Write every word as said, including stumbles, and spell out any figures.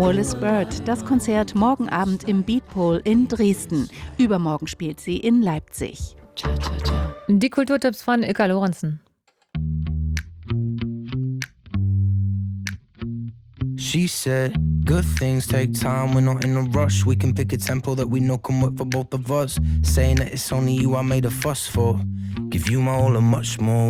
Wallis Bird, das Konzert morgen Abend im Beatpol in Dresden. Übermorgen spielt sie in Leipzig. Die Kulturtipps von Ilka Lorenzen. She said, good things take time, we're not in a rush. We can pick a tempo that we know can work for both of us. Saying that it's only you I made a fuss for. Give you my all and much more.